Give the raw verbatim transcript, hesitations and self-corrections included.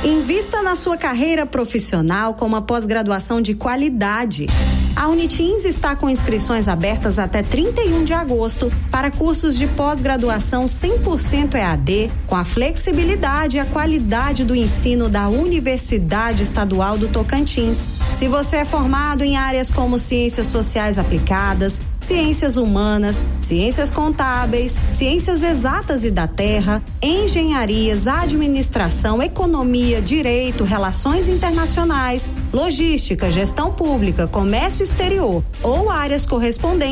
Invista na sua carreira profissional com uma pós-graduação de qualidade. A Unitins está com inscrições abertas até trinta e um de agosto para cursos de pós-graduação cem por cento E A D, com a flexibilidade e a qualidade do ensino da Universidade Estadual do Tocantins. Se você é formado em áreas como ciências sociais aplicadas, ciências humanas, ciências contábeis, ciências exatas e da terra, engenharias, administração, economia, direito, relações internacionais, logística, gestão pública, comércio exterior ou áreas correspondentes,